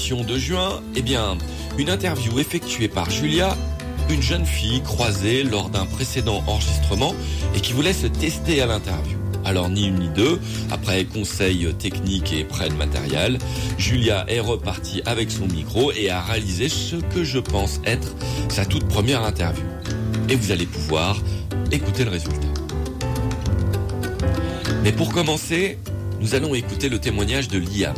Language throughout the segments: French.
l'émission de juin, une interview effectuée par Julia, une jeune fille croisée lors d'un précédent enregistrement et qui voulait se tester à l'interview. Alors ni une ni deux, après conseils techniques et prêt de matériel, Julia est repartie avec son micro et a réalisé ce que je pense être sa toute première interview. Et vous allez pouvoir écouter le résultat. Mais pour commencer, nous allons écouter le témoignage de Liam.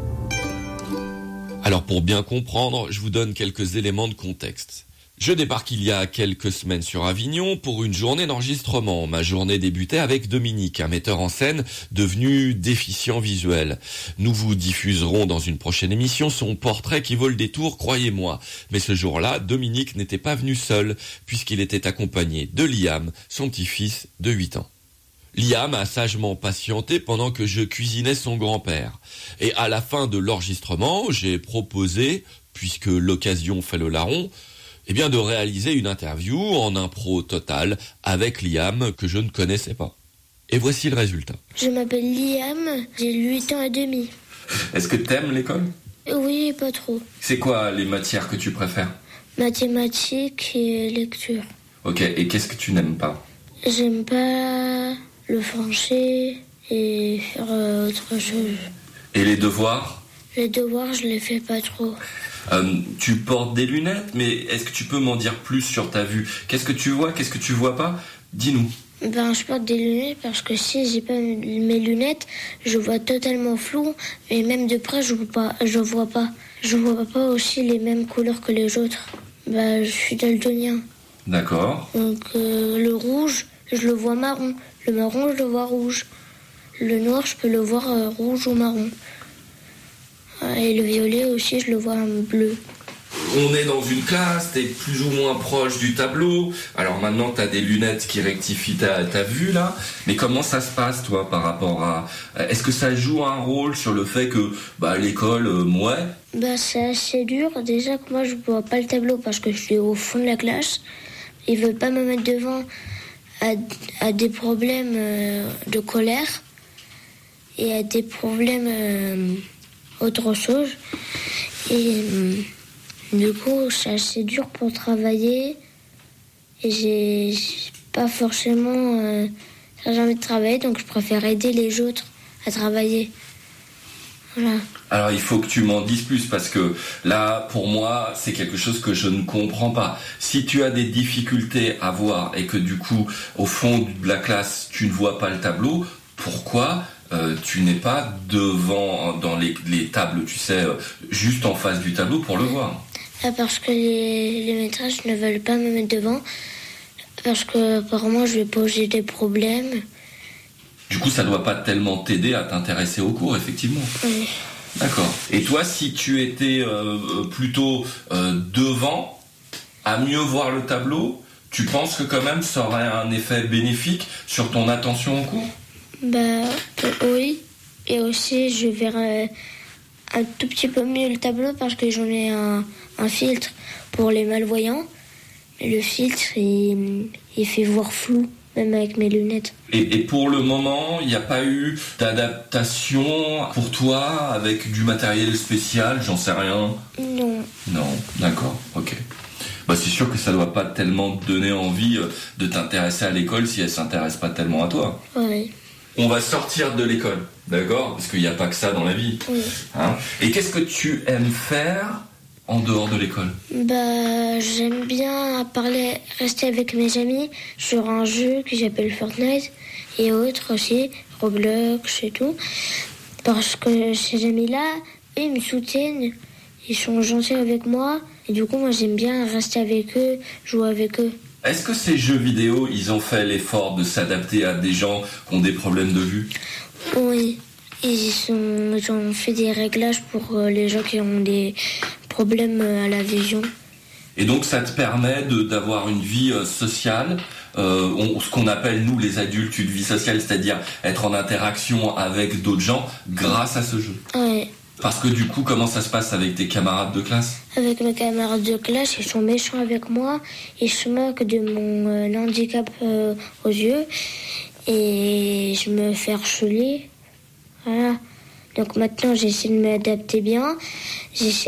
Alors pour bien comprendre, je vous donne quelques éléments de contexte. Je débarque il y a quelques semaines sur Avignon pour une journée d'enregistrement. Ma journée débutait avec Dominique, un metteur en scène devenu déficient visuel. Nous vous diffuserons dans une prochaine émission son portrait qui vaut le détour, croyez-moi. Mais ce jour-là, Dominique n'était pas venu seul, puisqu'il était accompagné de Liam, son petit-fils de 8 ans. Liam a sagement patienté pendant que je cuisinais son grand-père. Et à la fin de l'enregistrement, j'ai proposé, puisque l'occasion fait le larron, de réaliser une interview en impro totale avec Liam que je ne connaissais pas. Et voici le résultat. Je m'appelle Liam, j'ai 8 ans et demi. Est-ce que t'aimes l'école ? Oui, pas trop. C'est quoi les matières que tu préfères ? Mathématiques et lecture. Ok, et qu'est-ce que tu n'aimes pas ? J'aime pas le français et faire autre chose. Et les devoirs ? Les devoirs, je les fais pas trop. Tu portes des lunettes, mais est-ce que tu peux m'en dire plus sur ta vue ? Qu'est-ce que tu vois ? Qu'est-ce que tu vois pas ? Dis-nous. Je porte des lunettes parce que si j'ai pas mes lunettes, je vois totalement flou et même de près, je vois pas. Je vois pas aussi les mêmes couleurs que les autres. Je suis daltonien. D'accord. Donc le rouge, je le vois marron. Le marron, je le vois rouge. Le noir, je peux le voir rouge ou marron. Et le violet aussi, je le vois en bleu. On est dans une classe, t'es plus ou moins proche du tableau. Alors maintenant, t'as des lunettes qui rectifient ta vue, là. Mais comment ça se passe, toi, par rapport à... Est-ce que ça joue un rôle sur le fait que, l'école, c'est assez dur. Déjà que moi, je vois pas le tableau parce que je suis au fond de la classe. Ils veulent pas me mettre devant à des problèmes de colère et à des problèmes... autre chose. Et du coup, c'est assez dur pour travailler. Et j'ai pas forcément envie de travailler, donc je préfère aider les autres à travailler. Voilà. Alors, il faut que tu m'en dises plus, parce que là, pour moi, c'est quelque chose que je ne comprends pas. Si tu as des difficultés à voir et que du coup, au fond de la classe, tu ne vois pas le tableau, pourquoi tu n'es pas devant dans les tables, tu sais, juste en face du tableau pour le voir? Parce que les maîtresses ne veulent pas me mettre devant, parce que apparemment je vais poser des problèmes. Du coup, ça ne doit pas tellement t'aider à t'intéresser au cours, effectivement. Oui. D'accord. Et toi, si tu étais plutôt devant, à mieux voir le tableau, tu penses que quand même ça aurait un effet bénéfique sur ton attention au cours? Oui. Et aussi, je verrai un tout petit peu mieux le tableau parce que j'en ai un filtre pour les malvoyants. Et le filtre, il fait voir flou, même avec mes lunettes. Et pour le moment, il n'y a pas eu d'adaptation pour toi avec du matériel spécial, j'en sais rien? Non. Non, d'accord, ok. C'est sûr que ça doit pas tellement te donner envie de t'intéresser à l'école si elle s'intéresse pas tellement à toi. Oui. On va sortir de l'école, d'accord? Parce qu'il n'y a pas que ça dans la vie. Oui. Et qu'est-ce que tu aimes faire en dehors de l'école? J'aime bien rester avec mes amis sur un jeu que j'appelle Fortnite et autres aussi, Roblox et tout. Parce que ces amis-là, ils me soutiennent, ils sont gentils avec moi. Et du coup, moi, j'aime bien rester avec eux, jouer avec eux. Est-ce que ces jeux vidéo, ils ont fait l'effort de s'adapter à des gens qui ont des problèmes de vue? Oui, ils ont fait des réglages pour les gens qui ont des problèmes à la vision. Et donc ça te permet d'avoir une vie sociale, ce qu'on appelle nous les adultes une vie sociale, c'est-à-dire être en interaction avec d'autres gens grâce à ce jeu. Oui. Parce que du coup, comment ça se passe avec tes camarades de classe? Avec mes camarades de classe, ils sont méchants avec moi, ils se moquent de mon handicap aux yeux et je me fais harceler. Voilà. Donc maintenant, j'essaie de m'adapter bien. J'essaie